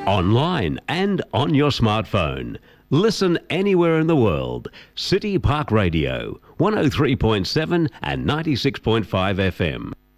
online and on your smartphone. Listen anywhere in the world. City Park Radio, 103.7 and 96.5 FM.